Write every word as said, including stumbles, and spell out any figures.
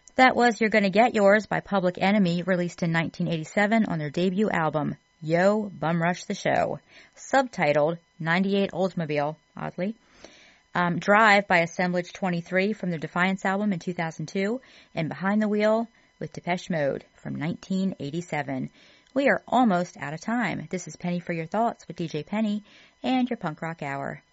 That was You're Gonna Get Yours by Public Enemy, released in nineteen eighty-seven on their debut album, Yo, Bum Rush the Show, subtitled ninety-eight Oldsmobile, oddly. Um, Drive by Assemblage twenty-three from their Defiance album in two thousand two, and Behind the Wheel with Depeche Mode from nineteen eighty-seven. We are almost out of time. This is Penny for Your Thoughts with D J Penny and your Punk Rock Hour.